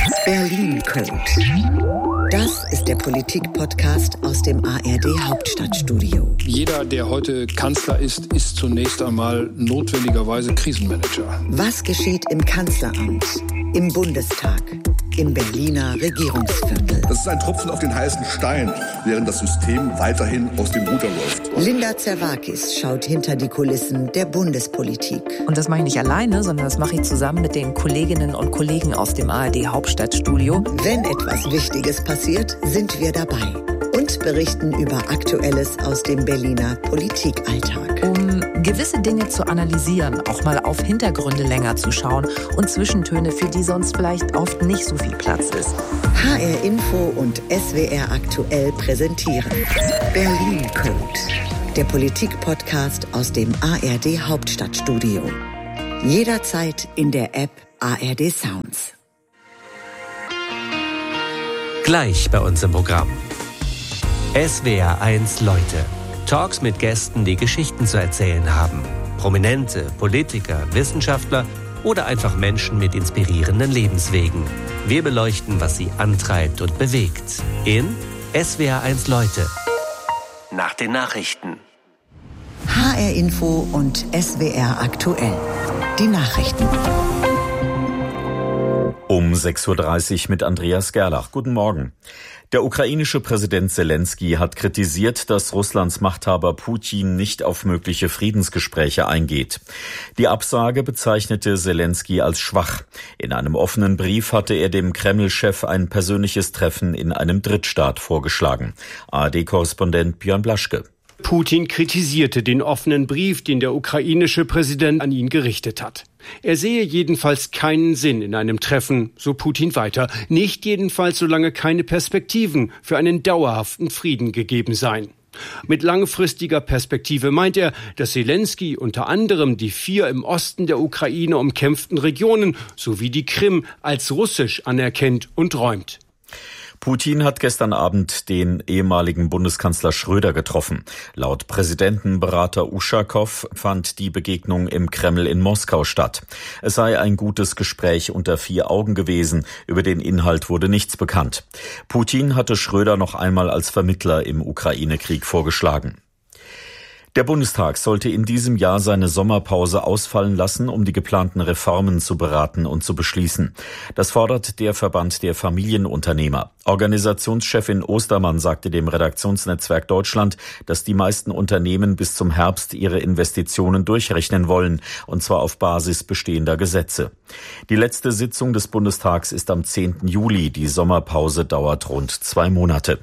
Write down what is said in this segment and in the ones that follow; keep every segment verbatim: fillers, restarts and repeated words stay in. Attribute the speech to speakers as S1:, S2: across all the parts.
S1: Berlin Code. Das ist der Politik-Podcast aus dem A R D-Hauptstadtstudio.
S2: Jeder, der heute Kanzler ist, ist zunächst einmal notwendigerweise Krisenmanager.
S1: Was geschieht im Kanzleramt, im Bundestag, im Berliner Regierungsviertel?
S3: Das ist ein Tropfen auf den heißen Stein, während das System weiterhin aus dem Ruder läuft.
S1: Linda Zerwakis schaut hinter die Kulissen der Bundespolitik.
S4: Und das mache ich nicht alleine, sondern das mache ich zusammen mit den Kolleginnen und Kollegen aus dem A R D-Hauptstadtstudio.
S1: Wenn etwas Wichtiges passiert, sind wir dabei und berichten über Aktuelles aus dem Berliner Politikalltag.
S4: Um gewisse Dinge zu analysieren, auch mal auf Hintergründe länger zu schauen und Zwischentöne, für die sonst vielleicht oft nicht so viel Platz ist.
S1: H R Info und S W R Aktuell präsentieren Berlin Code, der Politik-Podcast aus dem A R D Hauptstadtstudio. Jederzeit in der App A R D Sounds.
S5: Gleich bei uns im Programm. S W R eins Leute. Talks mit Gästen, die Geschichten zu erzählen haben. Prominente, Politiker, Wissenschaftler oder einfach Menschen mit inspirierenden Lebenswegen. Wir beleuchten, was sie antreibt und bewegt. In S W R eins Leute. Nach den Nachrichten.
S1: H R Info und S W R Aktuell. Die Nachrichten.
S6: Um sechs Uhr dreißig mit Andreas Gerlach. Guten Morgen. Der ukrainische Präsident Zelensky hat kritisiert, dass Russlands Machthaber Putin nicht auf mögliche Friedensgespräche eingeht. Die Absage bezeichnete Zelensky als schwach. In einem offenen Brief hatte er dem Kreml-Chef ein persönliches Treffen in einem Drittstaat vorgeschlagen. A R D-Korrespondent Björn Blaschke.
S7: Putin kritisierte den offenen Brief, den der ukrainische Präsident an ihn gerichtet hat. Er sehe jedenfalls keinen Sinn in einem Treffen, so Putin weiter. Nicht jedenfalls, solange keine Perspektiven für einen dauerhaften Frieden gegeben seien. Mit langfristiger Perspektive meint er, dass Zelensky unter anderem die vier im Osten der Ukraine umkämpften Regionen sowie die Krim als russisch anerkennt und räumt.
S6: Putin hat gestern Abend den ehemaligen Bundeskanzler Schröder getroffen. Laut Präsidentenberater Uschakow fand die Begegnung im Kreml in Moskau statt. Es sei ein gutes Gespräch unter vier Augen gewesen. Über den Inhalt wurde nichts bekannt. Putin hatte Schröder noch einmal als Vermittler im Ukraine-Krieg vorgeschlagen. Der Bundestag sollte in diesem Jahr seine Sommerpause ausfallen lassen, um die geplanten Reformen zu beraten und zu beschließen. Das fordert der Verband der Familienunternehmer. Organisationschefin Ostermann sagte dem Redaktionsnetzwerk Deutschland, dass die meisten Unternehmen bis zum Herbst ihre Investitionen durchrechnen wollen, und zwar auf Basis bestehender Gesetze. Die letzte Sitzung des Bundestags ist am zehnten Juli. Die Sommerpause dauert rund zwei Monate.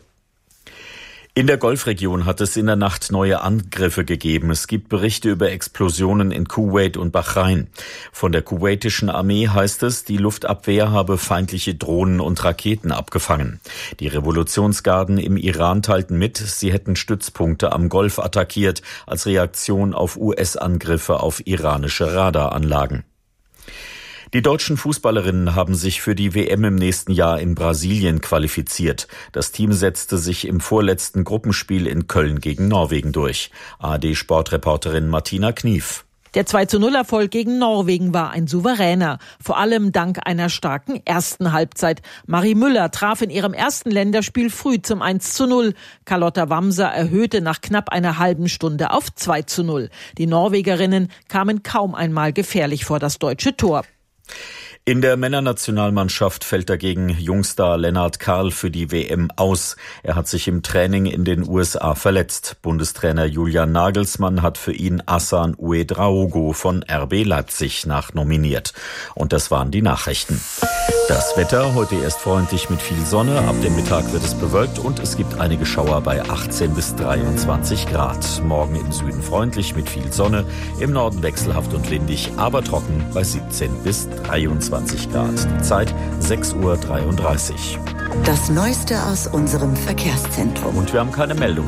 S6: In der Golfregion hat es in der Nacht neue Angriffe gegeben. Es gibt Berichte über Explosionen in Kuwait und Bahrain. Von der kuwaitischen Armee heißt es, die Luftabwehr habe feindliche Drohnen und Raketen abgefangen. Die Revolutionsgarden im Iran teilten mit, sie hätten Stützpunkte am Golf attackiert als Reaktion auf U S-Angriffe auf iranische Radaranlagen. Die deutschen Fußballerinnen haben sich für die W M im nächsten Jahr in Brasilien qualifiziert. Das Team setzte sich im vorletzten Gruppenspiel in Köln gegen Norwegen durch. A R D-Sportreporterin Martina Knief.
S8: Der zwei zu null Erfolg gegen Norwegen war ein souveräner, vor allem dank einer starken ersten Halbzeit. Marie Müller traf in ihrem ersten Länderspiel früh zum eins zu null. Carlotta Wamser erhöhte nach knapp einer halben Stunde auf zwei zu null. Die Norwegerinnen kamen kaum einmal gefährlich vor das deutsche Tor.
S6: In der Männernationalmannschaft fällt dagegen Jungstar Lennart Karl für die W M aus. Er hat sich im Training in den U S A verletzt. Bundestrainer Julian Nagelsmann hat für ihn Hassan Ouedraogo von R B Leipzig nachnominiert. Und das waren die Nachrichten. Das Wetter heute erst freundlich mit viel Sonne. Ab dem Mittag wird es bewölkt und es gibt einige Schauer bei achtzehn bis dreiundzwanzig Grad. Morgen im Süden freundlich mit viel Sonne, im Norden wechselhaft und windig, aber trocken bei siebzehn bis dreiundzwanzig Grad. Die Zeit sechs Uhr dreiunddreißig.
S1: Das Neueste aus unserem Verkehrszentrum.
S6: Und wir haben keine Meldung.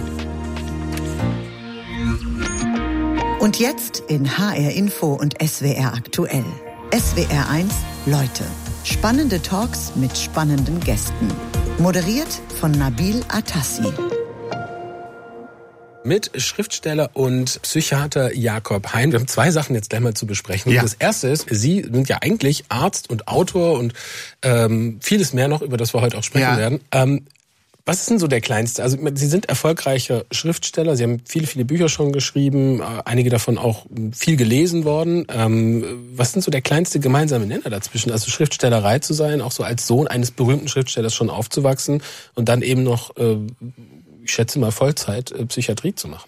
S1: Und jetzt in H R Info und S W R Aktuell. S W R eins Leute. Spannende Talks mit spannenden Gästen. Moderiert von Nabil Atassi.
S9: mit Schriftsteller und Psychiater Jakob Hein. Wir haben zwei Sachen jetzt gleich mal zu besprechen. Ja. Das erste ist, Sie sind ja eigentlich Arzt und Autor und ähm, vieles mehr noch, über das wir heute auch sprechen ja. werden. Ähm, was ist denn so der kleinste? Also Sie sind erfolgreicher Schriftsteller, Sie haben viele, viele Bücher schon geschrieben, einige davon auch viel gelesen worden. Ähm, was sind so der kleinste gemeinsame Nenner dazwischen? Also Schriftstellerei zu sein, auch so als Sohn eines berühmten Schriftstellers schon aufzuwachsen und dann eben noch, äh, ich schätze mal, Vollzeit äh, Psychiatrie zu machen.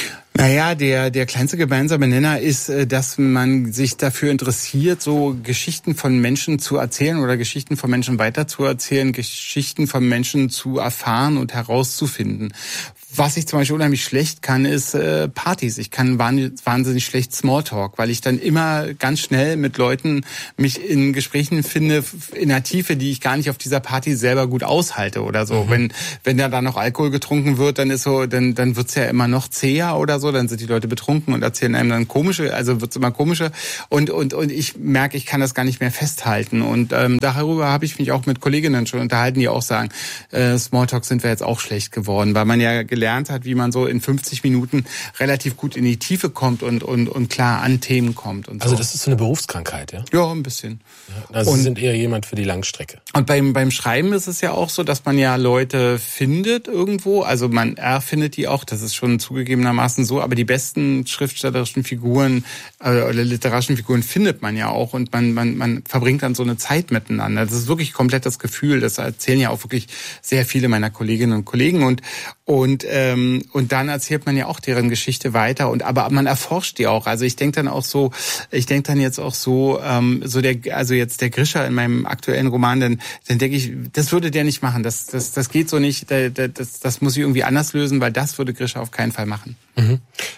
S10: Naja, der, der kleinste gemeinsame Nenner ist, dass man sich dafür interessiert, so Geschichten von Menschen zu erzählen oder Geschichten von Menschen weiterzuerzählen, Geschichten von Menschen zu erfahren und herauszufinden. Was ich zum Beispiel unheimlich schlecht kann, ist äh, Partys. Ich kann wahnsinnig schlecht Smalltalk, weil ich dann immer ganz schnell mit Leuten mich in Gesprächen finde, in einer Tiefe, die ich gar nicht auf dieser Party selber gut aushalte oder so. Mhm. Wenn wenn da dann noch Alkohol getrunken wird, dann ist so, dann dann wird's ja immer noch zäher oder so. Dann sind die Leute betrunken und erzählen einem dann komische, also wird's immer komischer. Und und und ich merke, ich kann das gar nicht mehr festhalten. Und ähm, darüber habe ich mich auch mit Kolleginnen schon unterhalten, die auch sagen, äh, Smalltalk sind wir jetzt auch schlecht geworden, weil man ja gelernt hat, wie man so in fünfzig Minuten relativ gut in die Tiefe kommt und und und klar an Themen kommt. Und so.
S9: Also das ist so eine Berufskrankheit, ja?
S10: Ja, ein bisschen.
S9: Ja, also und, Sie sind eher jemand für die Langstrecke.
S10: Und beim beim Schreiben ist es ja auch so, dass man ja Leute findet irgendwo. Also man erfindet die auch, das ist schon zugegebenermaßen so, aber die besten schriftstellerischen Figuren äh, oder literarischen Figuren findet man ja auch und man man man verbringt dann so eine Zeit miteinander. Das ist wirklich komplett das Gefühl. Das erzählen ja auch wirklich sehr viele meiner Kolleginnen und Kollegen und und ähm, und dann erzählt man ja auch deren Geschichte weiter und aber man erforscht die auch. Also ich denke dann auch so, ich denke dann jetzt auch so, ähm, so der, also jetzt der Grischer in meinem aktuellen Roman, dann dann denke ich, das würde der nicht machen. Das das das geht so nicht. Das das muss ich irgendwie anders lösen, weil das würde Grischer auf keinen Fall machen.
S9: Mhm.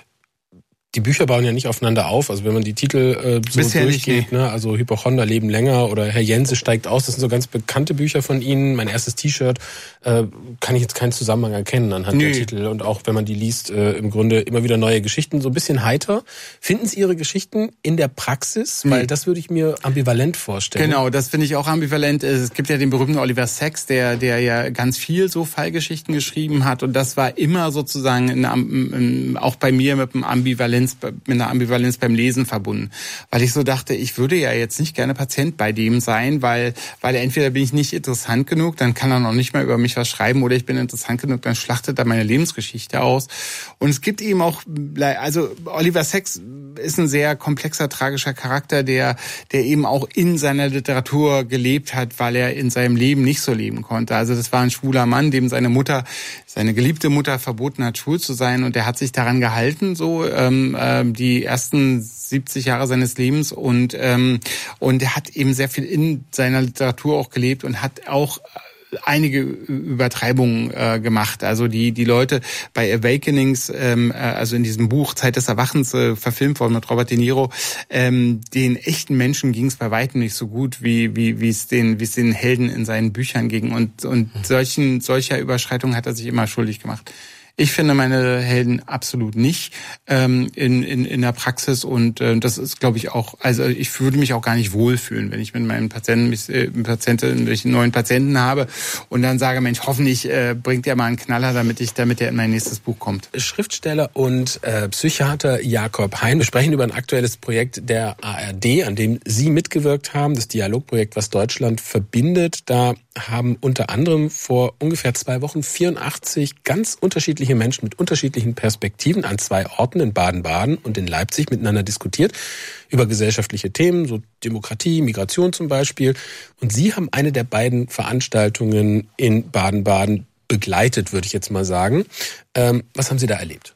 S9: Die Bücher bauen ja nicht aufeinander auf. Also wenn man die Titel äh, so
S10: Bisher
S9: durchgeht,
S10: nicht, nee.
S9: ne, also Hypochonder leben länger oder Herr Jense steigt aus, das sind so ganz bekannte Bücher von Ihnen. Mein erstes T-Shirt, äh, kann ich jetzt keinen Zusammenhang erkennen anhand nee. der Titel. Und auch wenn man die liest, äh, im Grunde immer wieder neue Geschichten, so ein bisschen heiter. Finden Sie Ihre Geschichten in der Praxis? Nee. Weil das würde ich mir ambivalent vorstellen.
S10: Genau, das finde ich auch ambivalent. Es gibt ja den berühmten Oliver Sacks, der der ja ganz viel so Fallgeschichten geschrieben hat. Und das war immer sozusagen in, in, auch bei mir mit einem Ambivalenz mit einer Ambivalenz beim Lesen verbunden. Weil ich so dachte, ich würde ja jetzt nicht gerne Patient bei dem sein, weil weil entweder bin ich nicht interessant genug, dann kann er noch nicht mal über mich was schreiben, oder ich bin interessant genug, dann schlachtet er meine Lebensgeschichte aus. Und es gibt eben auch, also Oliver Sacks ist ein sehr komplexer, tragischer Charakter, der der eben auch in seiner Literatur gelebt hat, weil er in seinem Leben nicht so leben konnte. Also das war ein schwuler Mann, dem seine Mutter, seine geliebte Mutter verboten hat, schwul zu sein, und der hat sich daran gehalten, so ähm, die ersten siebzig Jahre seines Lebens, und ähm, und er hat eben sehr viel in seiner Literatur auch gelebt und hat auch einige Übertreibungen äh, gemacht. Also die die Leute bei Awakenings, ähm, also in diesem Buch Zeit des Erwachens, äh, verfilmt worden mit Robert De Niro, ähm, den echten Menschen ging es bei weitem nicht so gut, wie wie wie es den wie es den Helden in seinen Büchern ging, und und solchen solcher Überschreitungen hat er sich immer schuldig gemacht. Ich finde meine Helden absolut nicht ähm, in, in, in der Praxis, und äh, das ist, glaube ich, auch, also ich würde mich auch gar nicht wohlfühlen, wenn ich mit meinen Patienten, äh, Patienten, welche neuen Patienten habe und dann sage, Mensch, hoffentlich äh, bringt der mal einen Knaller, damit ich, damit der in mein nächstes Buch kommt.
S9: Schriftsteller und äh, Psychiater Jakob Hein. Wir sprechen über ein aktuelles Projekt der A R D, an dem Sie mitgewirkt haben, das Dialogprojekt, was Deutschland verbindet. Da haben unter anderem vor ungefähr zwei Wochen vierundachtzig ganz unterschiedliche Menschen mit unterschiedlichen Perspektiven an zwei Orten in Baden-Baden und in Leipzig miteinander diskutiert über gesellschaftliche Themen, so Demokratie, Migration zum Beispiel. Und Sie haben eine der beiden Veranstaltungen in Baden-Baden begleitet, würde ich jetzt mal sagen. Ähm, was haben Sie da erlebt?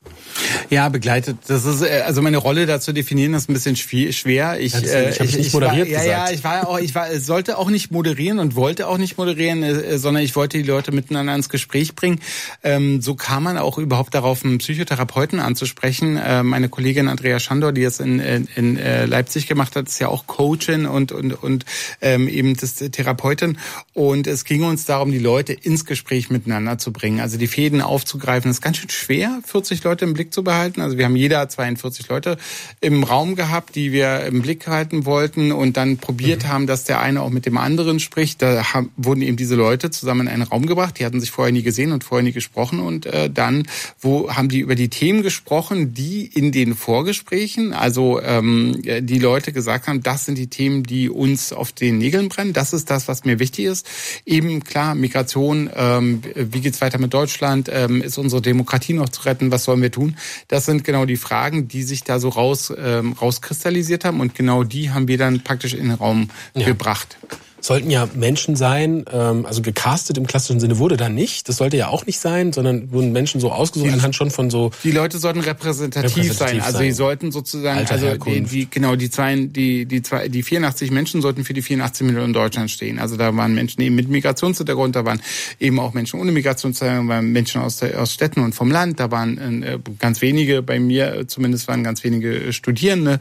S10: Ja, begleitet. Das ist, also meine Rolle da zu definieren, ist ein bisschen schwer. Ich,
S9: das äh, ich habe ich nicht moderiert
S10: war,
S9: gesagt.
S10: Ja, ja, ich war auch, ich war, sollte auch nicht moderieren und wollte auch nicht moderieren, äh, sondern ich wollte die Leute miteinander ins Gespräch bringen. Ähm, so kam man auch überhaupt darauf, einen Psychotherapeuten anzusprechen. Äh, meine Kollegin Andrea Schandor, die es in, in, in äh, Leipzig gemacht hat, ist ja auch Coachin und und und ähm, eben das Therapeutin. Und es ging uns darum, die Leute ins Gespräch miteinander zu bringen, also die Fäden aufzugreifen. Das ist ganz schön schwer, vierzig Leute im Blick zu behalten. gehalten. Also wir haben jeder zweiundvierzig Leute im Raum gehabt, die wir im Blick halten wollten und dann probiert mhm. haben, dass der eine auch mit dem anderen spricht. Da haben, wurden eben diese Leute zusammen in einen Raum gebracht. Die hatten sich vorher nie gesehen und vorher nie gesprochen. Und äh, dann wo haben die über die Themen gesprochen, die in den Vorgesprächen, also ähm, die Leute gesagt haben, das sind die Themen, die uns auf den Nägeln brennen. Das ist das, was mir wichtig ist. Eben klar, Migration, ähm, wie geht's weiter mit Deutschland? Ähm, ist unsere Demokratie noch zu retten? Was sollen wir tun? Das sind genau die Fragen, die sich da so raus ähm, rauskristallisiert haben. Und genau die haben wir dann praktisch in den Raum ja. gebracht.
S9: Sollten ja Menschen sein, ähm, also gecastet im klassischen Sinne wurde da nicht. Das sollte ja auch nicht sein, sondern wurden Menschen so ausgesucht die, anhand schon von so.
S10: Die Leute sollten repräsentativ, repräsentativ sein. Also sein. Die sollten sozusagen, Alter, also die, die genau die zwei, die die zwei, die vierundachtzig Menschen sollten für die vierundachtzig Millionen Deutschland stehen. Also da waren Menschen eben mit Migrationshintergrund, da waren eben auch Menschen ohne Migrationshintergrund, waren Menschen aus der, aus Städten und vom Land. Da waren äh, ganz wenige, bei mir zumindest waren ganz wenige Studierende,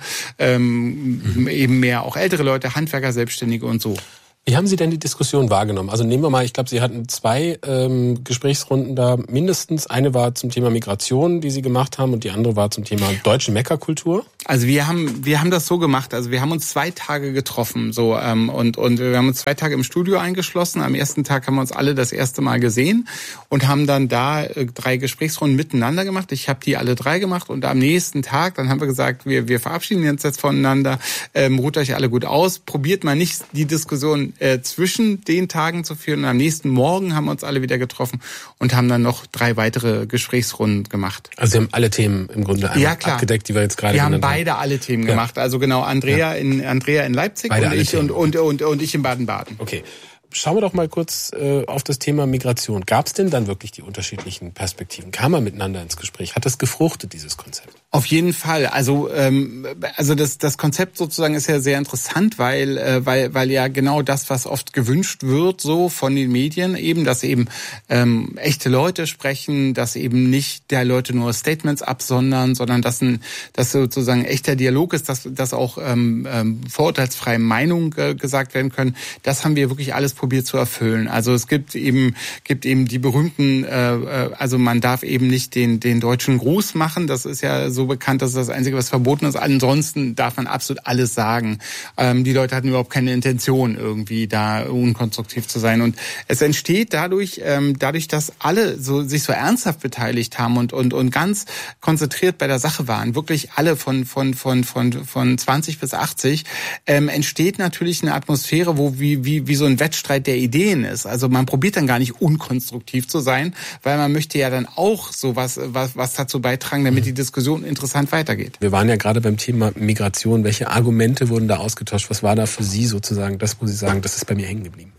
S10: ähm, mhm. eben mehr auch ältere Leute, Handwerker, Selbstständige und so.
S9: Wie haben Sie denn die Diskussion wahrgenommen? Also nehmen wir mal, ich glaube, Sie hatten zwei ähm, Gesprächsrunden da mindestens. Eine war zum Thema Migration, die Sie gemacht haben, und die andere war zum Thema deutsche Meckerkultur.
S10: Also wir haben wir haben das so gemacht. Also wir haben uns zwei Tage getroffen, so ähm, und und wir haben uns zwei Tage im Studio eingeschlossen. Am ersten Tag haben wir uns alle das erste Mal gesehen und haben dann da äh, drei Gesprächsrunden miteinander gemacht. Ich habe die alle drei gemacht und am nächsten Tag, dann haben wir gesagt, wir wir verabschieden uns jetzt voneinander. Ähm, ruht euch alle gut aus. Probiert mal nicht die Diskussion Äh, zwischen den Tagen zu führen. Und am nächsten Morgen haben wir uns alle wieder getroffen und haben dann noch drei weitere Gesprächsrunden gemacht.
S9: Also Sie haben alle Themen im Grunde einmal
S10: ja, klar.
S9: abgedeckt, die wir jetzt gerade
S10: Wir haben
S9: haben.
S10: beide alle Themen ja. gemacht. Also genau, Andrea ja. in Andrea in Leipzig beide und ich und, und, und, und ich in Baden-Baden.
S9: Okay. Schauen wir doch mal kurz äh, auf das Thema Migration. Gab es denn dann wirklich die unterschiedlichen Perspektiven? Kam man miteinander ins Gespräch? Hat das gefruchtet, dieses Konzept?
S10: Auf jeden Fall. Also ähm, also das das Konzept sozusagen ist ja sehr interessant, weil äh, weil weil ja genau das, was oft gewünscht wird, so von den Medien eben, dass eben ähm, echte Leute sprechen, dass eben nicht der Leute nur Statements absondern, sondern dass ein dass sozusagen echter Dialog ist, dass dass auch ähm, ähm, vorurteilsfreie Meinungen äh, gesagt werden können. Das haben wir wirklich alles probiert zu erfüllen. Also es gibt eben gibt eben die berühmten, äh, also man darf eben nicht den den deutschen Gruß machen. Das ist ja so bekannt, dass das Einzige, was verboten ist. Ansonsten darf man absolut alles sagen. Ähm, die Leute hatten überhaupt keine Intention, irgendwie da unkonstruktiv zu sein. Und es entsteht dadurch, ähm, dadurch, dass alle so sich so ernsthaft beteiligt haben und und und ganz konzentriert bei der Sache waren, wirklich alle von von von von von zwanzig bis achtzig, ähm, entsteht natürlich eine Atmosphäre, wo wie wie wie so ein Wettstreit der Ideen ist. Also man probiert dann gar nicht unkonstruktiv zu sein, weil man möchte ja dann auch so was was was dazu beitragen, damit die Diskussion interessant weitergeht.
S9: Wir waren ja gerade beim Thema Migration. Welche Argumente wurden da ausgetauscht? Was war da für Sie sozusagen das, wo Sie sagen, das ist bei mir hängen geblieben?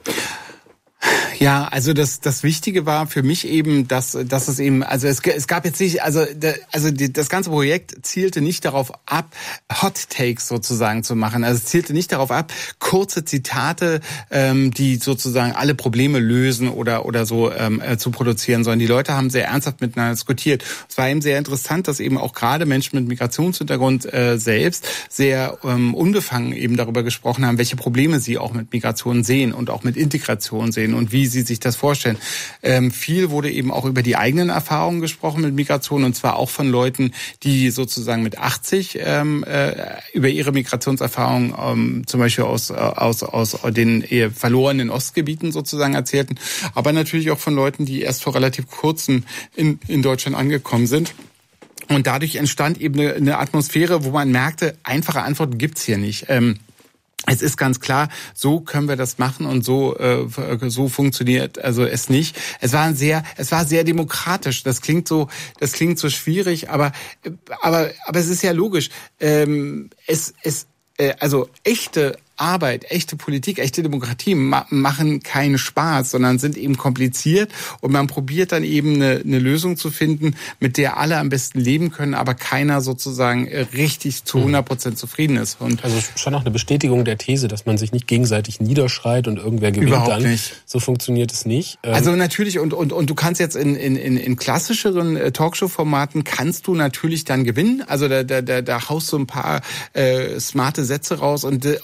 S10: Ja, also das das Wichtige war für mich eben, dass dass es eben also es es gab jetzt nicht also der, also die, das ganze Projekt zielte nicht darauf ab, Hot Takes sozusagen zu machen. Also es zielte nicht darauf ab, kurze Zitate, ähm, die sozusagen alle Probleme lösen oder oder so ähm, äh, zu produzieren, sondern die Leute haben sehr ernsthaft miteinander diskutiert. Es war eben sehr interessant, dass eben auch gerade Menschen mit Migrationshintergrund äh, selbst sehr ähm, unbefangen eben darüber gesprochen haben, welche Probleme sie auch mit Migration sehen und auch mit Integration sehen und wie sie sich das vorstellen. Ähm, viel wurde eben auch über die eigenen Erfahrungen gesprochen mit Migration und zwar auch von Leuten, die sozusagen mit achtzig ähm, äh, über ihre Migrationserfahrungen ähm, zum Beispiel aus aus aus den eher verlorenen Ostgebieten sozusagen erzählten, aber natürlich auch von Leuten, die erst vor relativ kurzem in in Deutschland angekommen sind. Und dadurch entstand eben eine, eine Atmosphäre, wo man merkte, einfache Antworten gibt's hier nicht. Ähm, Es ist ganz klar, so können wir das machen und so äh, so funktioniert also es nicht. Es war ein sehr, es war sehr demokratisch. Das klingt so, das klingt so schwierig, aber aber aber es ist ja logisch. Ähm, es es äh, also echte Arbeit, echte Politik, echte Demokratie ma- machen keinen Spaß, sondern sind eben kompliziert und man probiert dann eben eine, eine Lösung zu finden, mit der alle am besten leben können, aber keiner sozusagen richtig zu hundert Prozent zufrieden ist. Und
S9: also schon auch eine Bestätigung der These, dass man sich nicht gegenseitig niederschreit und irgendwer gewinnt
S10: überhaupt
S9: dann.
S10: Nicht.
S9: So funktioniert es nicht.
S10: Also natürlich und und und du kannst jetzt in in in, in klassischeren Talkshow-Formaten kannst du natürlich dann gewinnen. Also da da da, da haust du ein paar äh, smarte Sätze raus und und und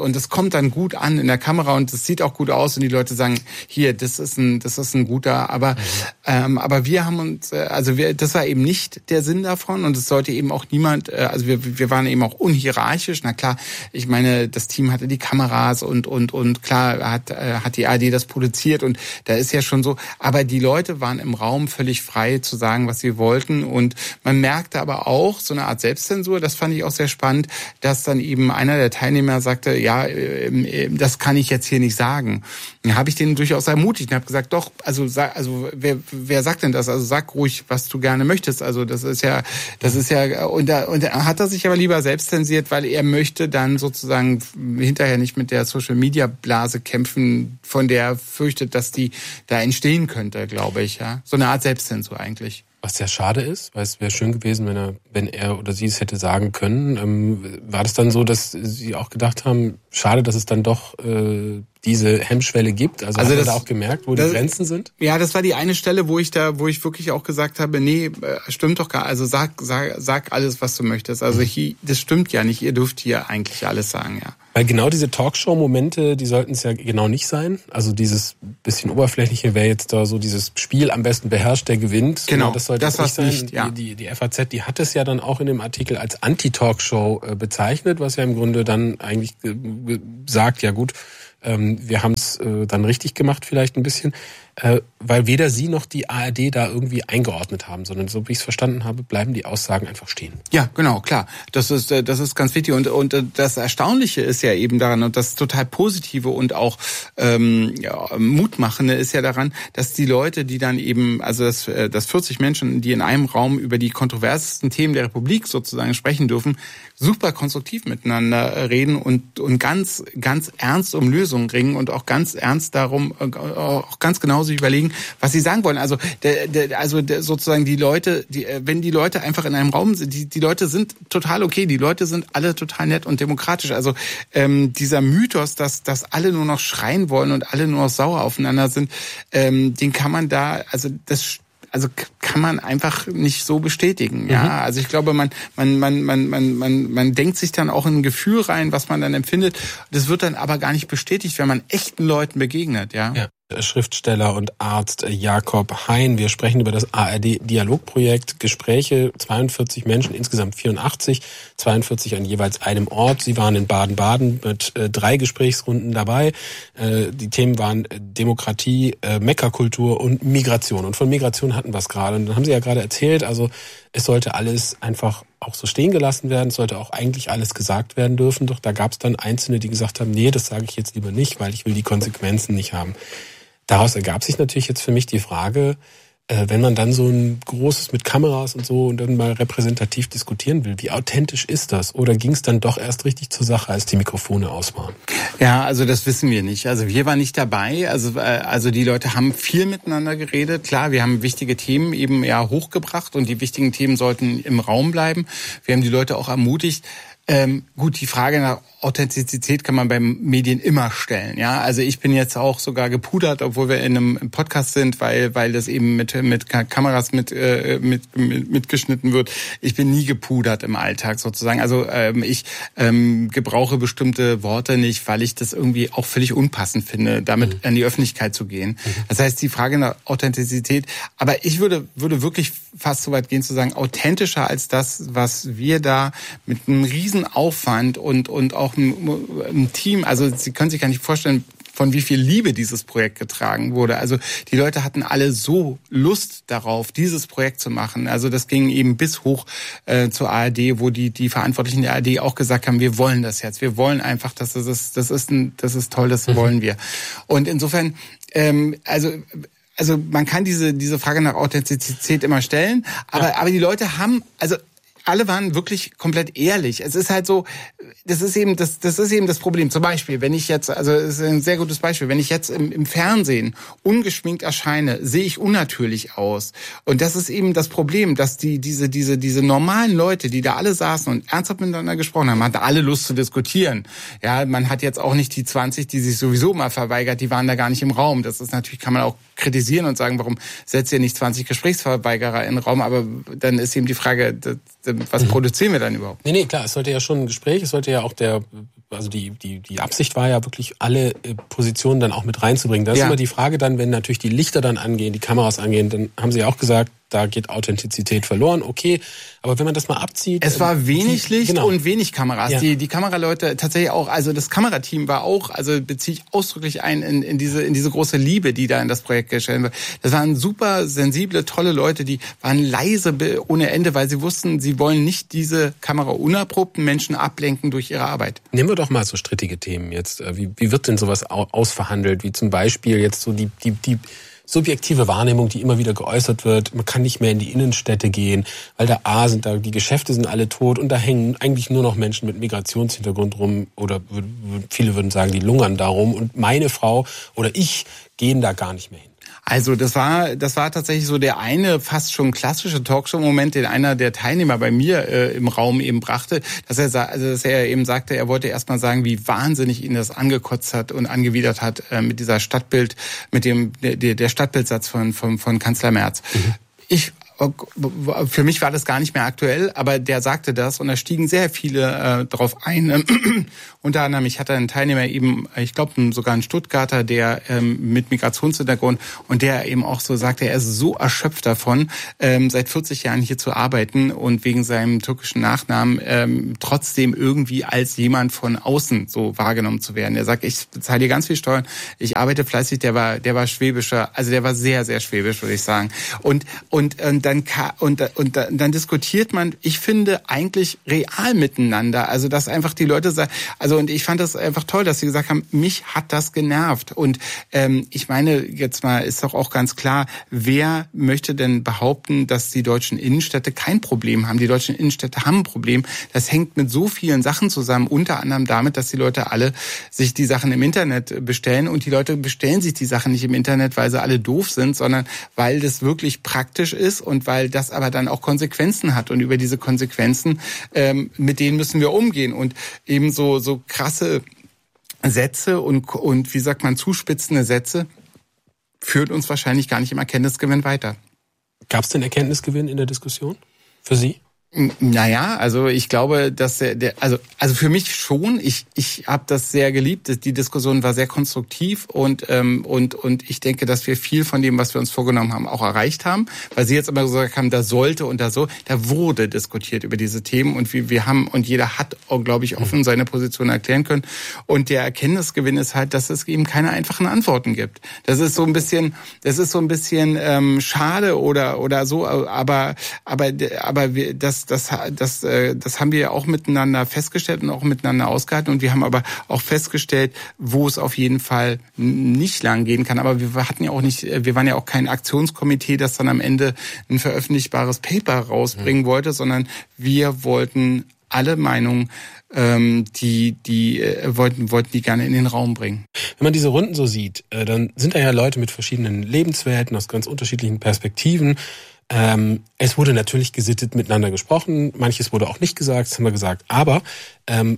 S10: und das kommt dann gut an in der Kamera und das sieht auch gut aus und die Leute sagen, hier, das ist ein, das ist ein guter, aber, mhm. ähm, aber wir haben uns, also wir, das war eben nicht der Sinn davon und es sollte eben auch niemand, also wir, wir waren eben auch unhierarchisch. Na klar, ich meine, das Team hatte die Kameras und, und, und klar hat, hat die A R D das produziert und da ist ja schon so, aber die Leute waren im Raum völlig frei zu sagen, was sie wollten und man merkte aber auch so eine Art Selbstzensur, das fand ich auch sehr spannend, dass dann eben einer der Teilnehmer sagte, ja, das kann ich jetzt hier nicht sagen. Dann habe ich den durchaus ermutigt und habe gesagt, doch, also, also wer, wer sagt denn das? Also sag ruhig, was du gerne möchtest. Also das ist ja, das ist ja, und da, und da hat er sich aber lieber selbst zensiert, weil er möchte dann sozusagen hinterher nicht mit der Social-Media-Blase kämpfen, von der er fürchtet, dass die da entstehen könnte, glaube ich, ja. So eine Art Selbstzensur eigentlich.
S9: Was sehr schade ist, weil es wäre schön gewesen, wenn er, wenn er oder sie es hätte sagen können. Ähm, war das dann so, dass Sie auch gedacht haben, schade, dass es dann doch äh, diese Hemmschwelle gibt? Also, also hat man da auch gemerkt, wo das, die Grenzen sind?
S10: Ja, das war die eine Stelle, wo ich da, wo ich wirklich auch gesagt habe, nee, stimmt doch gar, also sag, sag, sag alles, was du möchtest. Also hier, das stimmt ja nicht, ihr dürft hier eigentlich alles sagen, ja.
S9: Weil genau diese Talkshow-Momente, die sollten es ja genau nicht sein. Also dieses bisschen oberflächliche wäre jetzt da so dieses Spiel am besten beherrscht, der gewinnt.
S10: Genau,
S9: das sollte
S10: das
S9: nicht sein.
S10: Nicht, ja.
S9: Die, die, die F A Z, die hat es ja dann auch in dem Artikel als Anti-Talkshow äh, bezeichnet, was ja im Grunde dann eigentlich äh, sagt, ja gut, ähm, wir haben es äh, dann richtig gemacht vielleicht ein bisschen. Äh, weil weder Sie noch die A R D da irgendwie eingeordnet haben, sondern so wie ich es verstanden habe, bleiben die Aussagen einfach stehen.
S10: Ja, genau, klar. Das ist das ist ganz wichtig und und das Erstaunliche ist ja eben daran und das total Positive und auch ähm, ja, Mutmachende ist ja daran, dass die Leute, die dann eben, also dass, dass vierzig Menschen, die in einem Raum über die kontroversesten Themen der Republik sozusagen sprechen dürfen, super konstruktiv miteinander reden und und ganz ganz ernst um Lösungen ringen und auch ganz ernst darum, auch ganz genau sich überlegen, was sie sagen wollen. Also, der, der, also der, sozusagen die Leute, die, wenn die Leute einfach in einem Raum sind, die, die Leute sind total okay, die Leute sind alle total nett und demokratisch. Also ähm, dieser Mythos, dass, dass alle nur noch schreien wollen und alle nur noch sauer aufeinander sind, ähm, den kann man da, also das Also kann man einfach nicht so bestätigen, ja. Mhm. Also ich glaube, man, man, man, man, man, man, man denkt sich dann auch in ein Gefühl rein, was man dann empfindet. Das wird dann aber gar nicht bestätigt, wenn man echten Leuten begegnet, ja.
S9: Ja. Schriftsteller und Arzt Jakob Hein. Wir sprechen über das A R D-Dialogprojekt. Gespräche, zweiundvierzig Menschen, insgesamt vierundachtzig, zweiundvierzig an jeweils einem Ort. Sie waren in Baden-Baden mit äh, drei Gesprächsrunden dabei. Äh, die Themen waren Demokratie, äh, Mekkerkultur und Migration. Und von Migration hatten wir es gerade. Und dann haben Sie ja gerade erzählt, also es sollte alles einfach auch so stehen gelassen werden. Es sollte auch eigentlich alles gesagt werden dürfen. Doch da gab es dann Einzelne, die gesagt haben, nee, das sage ich jetzt lieber nicht, weil ich will die Konsequenzen nicht haben. Daraus ergab sich natürlich jetzt für mich die Frage, äh, wenn man dann so ein großes mit Kameras und so und dann mal repräsentativ diskutieren will, wie authentisch ist das? Oder ging es dann doch erst richtig zur Sache, als die Mikrofone aus waren?
S10: Ja, also das wissen wir nicht. Also wir waren nicht dabei. Also, äh, also die Leute haben viel miteinander geredet. Klar, wir haben wichtige Themen eben ja hochgebracht und die wichtigen Themen sollten im Raum bleiben. Wir haben die Leute auch ermutigt. Ähm, gut, die Frage nach Authentizität kann man beim Medien immer stellen. Ja, also ich bin jetzt auch sogar gepudert, obwohl wir in einem Podcast sind, weil weil das eben mit mit Kameras mit äh, mit, mit mitgeschnitten wird. Ich bin nie gepudert im Alltag sozusagen. Also ähm, ich ähm, gebrauche bestimmte Worte nicht, weil ich das irgendwie auch völlig unpassend finde, damit mhm. an die Öffentlichkeit zu gehen. Mhm. Das heißt, die Frage nach Authentizität. Aber ich würde würde wirklich fast so weit gehen zu sagen, authentischer als das, was wir da mit einem riesen Aufwand und und auch ein Team, also Sie können sich gar nicht vorstellen, von wie viel Liebe dieses Projekt getragen wurde. Also die Leute hatten alle so Lust darauf, dieses Projekt zu machen. Also das ging eben bis hoch äh, zur A R D, wo die die Verantwortlichen der A R D auch gesagt haben, wir wollen das jetzt. Wir wollen einfach, dass das ist, das ist ein, das ist toll, das wollen wir. Und insofern, ähm, also also man kann diese diese Frage nach Authentizität immer stellen, aber ja. aber die Leute haben, also alle waren wirklich komplett ehrlich. Es ist halt so, das ist eben das, das ist eben das Problem. Zum Beispiel, wenn ich jetzt, also es ist ein sehr gutes Beispiel, wenn ich jetzt im, im Fernsehen ungeschminkt erscheine, sehe ich unnatürlich aus. Und das ist eben das Problem, dass die diese diese diese normalen Leute, die da alle saßen und ernsthaft miteinander gesprochen haben, hatten alle Lust zu diskutieren. Ja, man hat jetzt auch nicht die zwanzig, die sich sowieso mal verweigert, die waren da gar nicht im Raum. Das ist natürlich, kann man auch kritisieren und sagen, warum setzt ihr nicht zwanzig Gesprächsverweigerer in den Raum? Aber dann ist eben die Frage, was produzieren wir dann überhaupt?
S9: Nee, nee, klar, es sollte ja schon ein Gespräch, es sollte ja auch der also die, die, die Absicht war ja wirklich, alle Positionen dann auch mit reinzubringen. Da ist ja immer die Frage dann, wenn natürlich die Lichter dann angehen, die Kameras angehen, dann haben Sie ja auch gesagt, da geht Authentizität verloren, okay. Aber wenn man das mal abzieht...
S10: Es war wenig
S9: die,
S10: Licht
S9: genau.
S10: und wenig Kameras.
S9: Ja.
S10: Die, die Kameraleute tatsächlich auch, also das Kamerateam war auch, also beziehe ich ausdrücklich ein in, in diese in diese große Liebe, die da in das Projekt gestellt wird. Das waren super sensible, tolle Leute, die waren leise ohne Ende, weil sie wussten, sie wollen nicht diese kameraunterprobten Menschen ablenken durch ihre Arbeit.
S9: Nehmen wir doch mal so strittige Themen jetzt. Wie, wie wird denn sowas ausverhandelt? Wie zum Beispiel jetzt so die... die, die subjektive Wahrnehmung, die immer wieder geäußert wird, man kann nicht mehr in die Innenstädte gehen, weil da A sind da, die Geschäfte sind alle tot und da hängen eigentlich nur noch Menschen mit Migrationshintergrund rum oder viele würden sagen, die lungern da rum und meine Frau oder ich gehen da gar nicht mehr hin.
S10: Also das war das war tatsächlich so der eine fast schon klassische Talkshow-Moment, den einer der Teilnehmer bei mir äh, im Raum eben brachte, dass er also dass er eben sagte, er wollte erst mal sagen, wie wahnsinnig ihn das angekotzt hat und angewidert hat äh, mit dieser Stadtbild, mit dem der, der Stadtbildsatz von von von Kanzler Merz. Mhm. Ich Für mich war das gar nicht mehr aktuell, aber der sagte das und da stiegen sehr viele äh, drauf ein. Unter anderem, ich hatte einen Teilnehmer eben, ich glaube sogar einen Stuttgarter, der ähm, mit Migrationshintergrund und der eben auch so sagte, er ist so erschöpft davon, ähm, seit vierzig Jahren hier zu arbeiten und wegen seinem türkischen Nachnamen ähm, trotzdem irgendwie als jemand von außen so wahrgenommen zu werden. Er sagt, ich bezahle hier ganz viel Steuern, ich arbeite fleißig, der war der war schwäbischer, also der war sehr, sehr schwäbisch, würde ich sagen. Und und, und dann und, und dann diskutiert man, ich finde, eigentlich real miteinander. Also dass einfach die Leute sagen, also und ich fand das einfach toll, dass sie gesagt haben, mich hat das genervt. Und ähm, ich meine, jetzt mal ist doch auch ganz klar, wer möchte denn behaupten, dass die deutschen Innenstädte kein Problem haben? Die deutschen Innenstädte haben ein Problem. Das hängt mit so vielen Sachen zusammen, unter anderem damit, dass die Leute alle sich die Sachen im Internet bestellen und die Leute bestellen sich die Sachen nicht im Internet, weil sie alle doof sind, sondern weil das wirklich praktisch ist und weil das aber dann auch Konsequenzen hat und über diese Konsequenzen, ähm, mit denen müssen wir umgehen und eben so so krasse Sätze und und wie sagt man zuspitzende Sätze führt uns wahrscheinlich gar nicht im Erkenntnisgewinn weiter.
S9: Gab es denn Erkenntnisgewinn in der Diskussion für Sie?
S10: Naja, also ich glaube, dass der, der also also für mich schon. Ich ich habe das sehr geliebt. Die Diskussion war sehr konstruktiv und ähm, und und ich denke, dass wir viel von dem, was wir uns vorgenommen haben, auch erreicht haben. Weil Sie jetzt aber gesagt haben, da sollte und da so, da wurde diskutiert über diese Themen und wir wir haben und jeder hat, glaube ich, offen seine Position erklären können. Und der Erkenntnisgewinn ist halt, dass es eben keine einfachen Antworten gibt. Das ist so ein bisschen, das ist so ein bisschen ähm, schade oder oder so, aber aber aber wir, das Das, das, das haben wir ja auch miteinander festgestellt und auch miteinander ausgehalten. Und wir haben aber auch festgestellt, wo es auf jeden Fall nicht lang gehen kann. Aber wir hatten ja auch nicht, wir waren ja auch kein Aktionskomitee, das dann am Ende ein veröffentlichbares Paper rausbringen mhm. wollte, sondern wir wollten alle Meinungen, ähm, die, die äh, wollten, wollten die gerne in den Raum bringen.
S9: Wenn man diese Runden so sieht, äh, dann sind da ja Leute mit verschiedenen Lebenswelten aus ganz unterschiedlichen Perspektiven. Ähm, es wurde natürlich gesittet miteinander gesprochen, manches wurde auch nicht gesagt, das haben wir gesagt, aber ähm,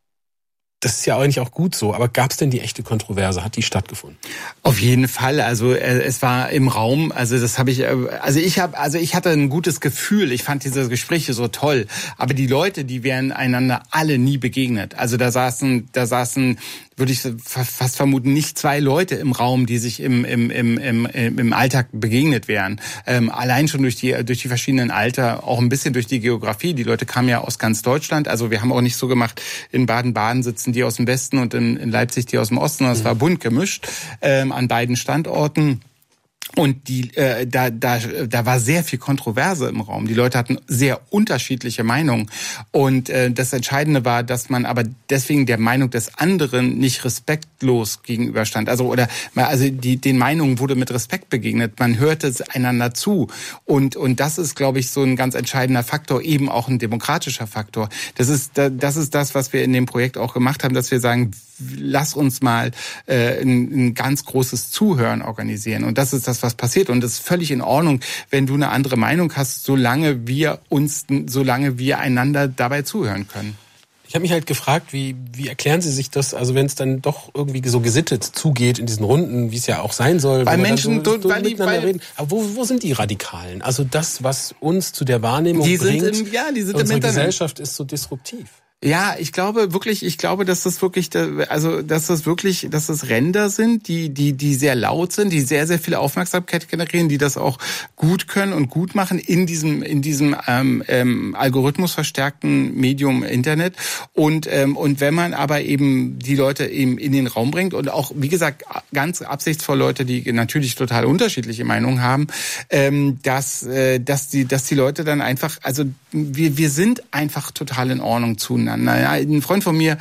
S9: das ist ja eigentlich auch gut so. Aber gab es denn die echte Kontroverse? Hat die stattgefunden?
S10: Auf jeden Fall. Also äh, es war im Raum. Also das habe ich. Äh, also ich habe. Also ich hatte ein gutes Gefühl. Ich fand diese Gespräche so toll. Aber die Leute, die wären einander alle nie begegnet. Also da saßen, da saßen, würde ich fast vermuten, nicht zwei Leute im Raum, die sich im im im im, im Alltag begegnet wären. Ähm, allein schon durch die durch die verschiedenen Alter, auch ein bisschen durch die Geografie. Die Leute kamen ja aus ganz Deutschland. Also wir haben auch nicht so gemacht, in Baden-Baden sitzen die aus dem Westen und in, in Leipzig die aus dem Osten. Das war bunt gemischt ähm, an beiden Standorten. Und die, äh, da, da, da war sehr viel Kontroverse im Raum. Die Leute hatten sehr unterschiedliche Meinungen. Und äh, das Entscheidende war, dass man aber deswegen der Meinung des anderen nicht respektlos gegenüberstand. Also oder also die den Meinungen wurde mit Respekt begegnet. Man hörte einander zu. Und und das ist, glaube ich, so ein ganz entscheidender Faktor, eben auch ein demokratischer Faktor. Das ist das ist das, was wir in dem Projekt auch gemacht haben, dass wir sagen, lass uns mal äh, ein, ein ganz großes Zuhören organisieren. Und das ist das, was passiert. Und es ist völlig in Ordnung, wenn du eine andere Meinung hast, solange wir uns, solange wir einander dabei zuhören können.
S9: Ich habe mich halt gefragt, wie wie erklären Sie sich das, also wenn es dann doch irgendwie so gesittet zugeht in diesen Runden, wie es ja auch sein soll.
S10: Weil Menschen
S9: so, so
S10: weil die, weil
S9: reden. Aber wo, wo sind die Radikalen? Also das, was uns zu der Wahrnehmung
S10: die
S9: bringt,
S10: sind im, ja, die sind
S9: unsere
S10: im Internet.
S9: Gesellschaft ist so disruptiv.
S10: Ja, ich glaube wirklich, ich glaube, dass das wirklich, also dass das wirklich, dass das Ränder sind, die die die sehr laut sind, die sehr sehr viel Aufmerksamkeit generieren, die das auch gut können und gut machen in diesem in diesem ähm, ähm, Algorithmus verstärkten Medium Internet. Und ähm, und wenn man aber eben die Leute eben in den Raum bringt und auch, wie gesagt, ganz absichtsvoll Leute, die natürlich total unterschiedliche Meinungen haben, ähm, dass äh, dass die dass die Leute dann einfach, also wir wir sind einfach total in Ordnung zueinander. Naja, ein Freund von mir,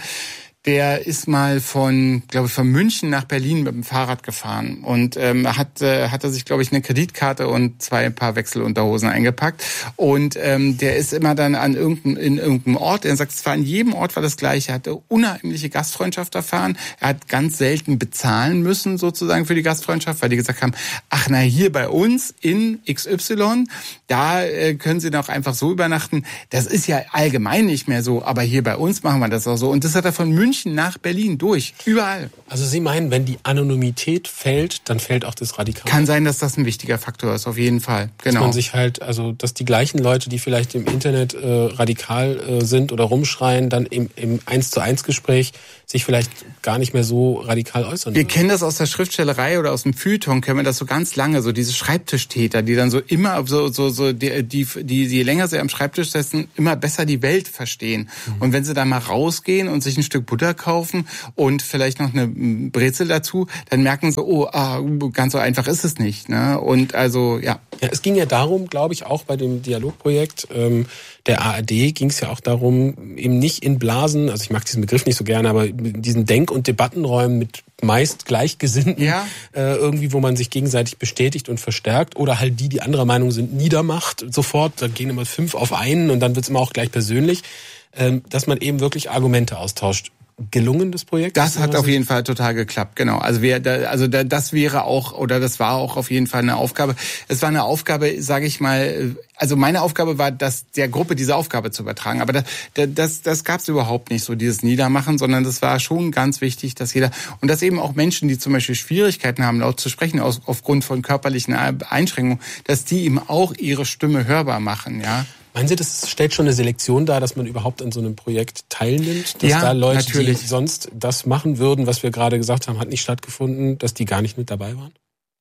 S10: der ist mal von, glaube ich, von München nach Berlin mit dem Fahrrad gefahren und ähm, hat äh, hat er sich, glaube ich, eine Kreditkarte und zwei paar Wechselunterhosen eingepackt und ähm, der ist immer dann an irgendein, in irgendeinem Ort. Er sagt, es war in jedem Ort war das Gleiche. Er hatte unheimliche Gastfreundschaft erfahren. Er hat ganz selten bezahlen müssen sozusagen für die Gastfreundschaft, weil die gesagt haben, ach na, hier bei uns in X Y, da äh, können Sie doch einfach so übernachten. Das ist ja allgemein nicht mehr so, aber hier bei uns machen wir das auch so. Und das hat er von München nach Berlin durch, überall.
S9: Also Sie meinen, wenn die Anonymität fällt, dann fällt auch das Radikal?
S10: Kann sein, dass das ein wichtiger Faktor ist, auf jeden Fall. Genau.
S9: Dass man sich halt, also dass die gleichen Leute, die vielleicht im Internet äh, radikal äh, sind oder rumschreien, dann im, im eins zu eins Gespräch sich vielleicht gar nicht mehr so radikal äußern.
S10: Wir würden. Kennen das aus der Schriftstellerei oder aus dem Feuilleton, kennen wir das so ganz lange, so diese Schreibtischtäter, die dann so immer so so so die die, die je länger sie am Schreibtisch sitzen, immer besser die Welt verstehen. Mhm. Und wenn sie dann mal rausgehen und sich ein Stück Butter kaufen und vielleicht noch eine Brezel dazu, dann merken sie, oh, ah, ganz so einfach ist es nicht. Ne? Und also, ja.
S9: Ja, es ging ja darum, glaube ich, auch bei dem Dialogprojekt ähm, der A R D ging es ja auch darum, eben nicht in Blasen, also ich mag diesen Begriff nicht so gerne, aber in diesen Denk- und Debattenräumen mit meist Gleichgesinnten,
S10: ja.
S9: äh, irgendwie, wo man sich gegenseitig bestätigt und verstärkt oder halt die, die anderer Meinung sind, niedermacht sofort, da gehen immer fünf auf einen und dann wird's immer auch gleich persönlich, ähm, dass man eben wirklich Argumente austauscht. Gelungen, das Projekt?
S10: Das hat auf jeden Fall total geklappt, genau. Also wir, also das wäre auch, oder das war auch auf jeden Fall eine Aufgabe. Es war eine Aufgabe, sage ich mal, also meine Aufgabe war, das der Gruppe diese Aufgabe zu übertragen. Aber das, das, das gab es überhaupt nicht so, dieses Niedermachen, sondern das war schon ganz wichtig, dass jeder, und dass eben auch Menschen, die zum Beispiel Schwierigkeiten haben, laut zu sprechen, aus, aufgrund von körperlichen Einschränkungen, dass die eben auch ihre Stimme hörbar machen, ja.
S9: Meinen Sie, das stellt schon eine Selektion dar, dass man überhaupt an so einem Projekt teilnimmt? Dass
S10: ja,
S9: da Leute,
S10: natürlich.
S9: die sonst das machen würden, was wir gerade gesagt haben, hat nicht stattgefunden, dass die gar nicht mit dabei waren?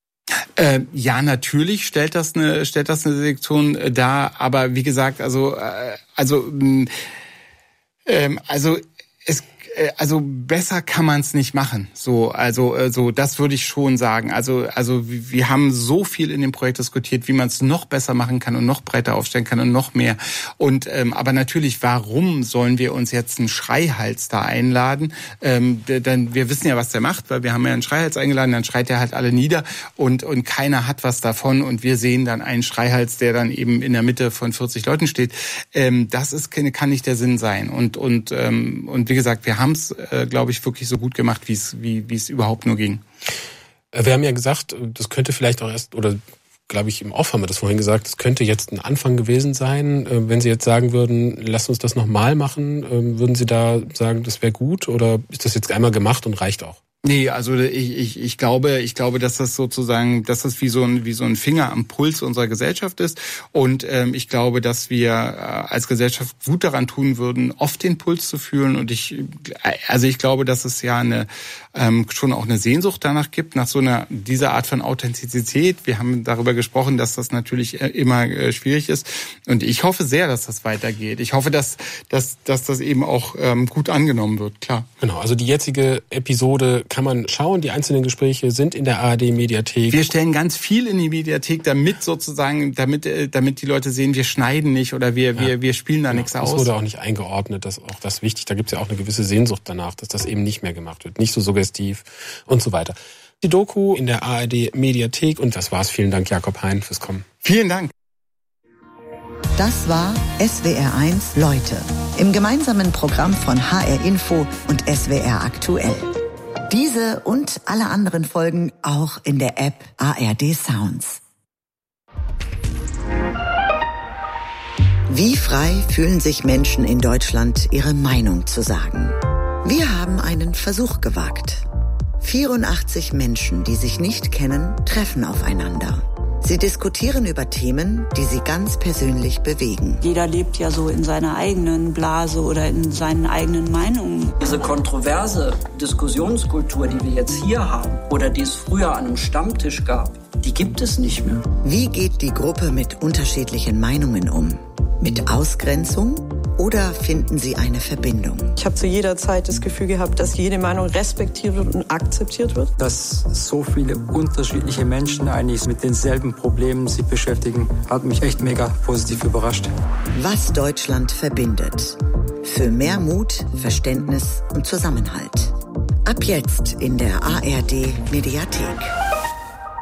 S10: Äh, ja, natürlich stellt das eine stellt das eine Selektion äh, dar, aber wie gesagt, also äh, also äh, also es Also besser kann man es nicht machen. So, also so, das würde ich schon sagen. Also also wir haben so viel in dem Projekt diskutiert, wie man es noch besser machen kann und noch breiter aufstellen kann und noch mehr. Und ähm, aber natürlich, warum sollen wir uns jetzt einen Schreihals da einladen? Ähm, dann wir wissen ja, was der macht, weil wir haben ja einen Schreihals eingeladen. Dann schreit er halt alle nieder und und keiner hat was davon. Und wir sehen dann einen Schreihals, der dann eben in der Mitte von vierzig Leuten steht. Ähm, das ist kann nicht der Sinn sein. Und und ähm, und wie gesagt, wir haben haben es, äh, glaube ich, wirklich so gut gemacht, wie es wie wie es überhaupt nur ging.
S9: Wir haben ja gesagt, das könnte vielleicht auch erst, oder glaube ich, im Off haben wir das vorhin gesagt, das könnte jetzt ein Anfang gewesen sein. Wenn Sie jetzt sagen würden, lass uns das nochmal machen, würden Sie da sagen, das wäre gut, oder ist das jetzt einmal gemacht und reicht auch?
S10: Nee, also ich, ich, ich glaube, ich glaube, dass das sozusagen, dass das wie so ein, wie so ein Finger am Puls unserer Gesellschaft ist. Und ähm, ich glaube, dass wir äh, als Gesellschaft gut daran tun würden, oft den Puls zu fühlen. Und ich, also ich glaube, dass es ja eine ähm, schon auch eine Sehnsucht danach gibt, nach so einer dieser Art von Authentizität. Wir haben darüber gesprochen, dass das natürlich immer äh, schwierig ist. Und ich hoffe sehr, dass das weitergeht. Ich hoffe, dass, dass, dass das eben auch ähm, gut angenommen wird. Klar.
S9: Genau. Also die jetzige Episode kann man schauen. Die einzelnen Gespräche sind in der A R D-Mediathek.
S10: Wir stellen ganz viel in die Mediathek, damit sozusagen, damit damit die Leute sehen, wir schneiden nicht oder wir ja. wir wir spielen da ja, nichts aus.
S9: Das wurde auch nicht eingeordnet, das ist auch das wichtig. Da gibt es ja auch eine gewisse Sehnsucht danach, dass das eben nicht mehr gemacht wird. Nicht so suggestiv und so weiter. Die Doku in der A R D-Mediathek und das war's. Vielen Dank, Jakob Hein, fürs Kommen.
S10: Vielen Dank.
S1: Das war S W R eins Leute im gemeinsamen Programm von H R Info und S W R Aktuell. Diese und alle anderen Folgen auch in der App A R D Sounds. Wie frei fühlen sich Menschen in Deutschland, ihre Meinung zu sagen? Wir haben einen Versuch gewagt. vierundachtzig Menschen, die sich nicht kennen, treffen aufeinander. Sie diskutieren über Themen, die sie ganz persönlich bewegen.
S11: Jeder lebt ja so in seiner eigenen Blase oder in seinen eigenen Meinungen.
S12: Diese kontroverse Diskussionskultur, die wir jetzt hier haben oder die es früher an einem Stammtisch gab, die gibt es nicht mehr.
S1: Wie geht die Gruppe mit unterschiedlichen Meinungen um? Mit Ausgrenzung? Oder finden sie eine Verbindung?
S13: Ich habe zu jeder Zeit das Gefühl gehabt, dass jede Meinung respektiert wird und akzeptiert wird.
S14: Dass so viele unterschiedliche Menschen eigentlich mit denselben Problemen sich beschäftigen, hat mich echt mega positiv überrascht.
S1: Was Deutschland verbindet. Für mehr Mut, Verständnis und Zusammenhalt. Ab jetzt in der A R D Mediathek.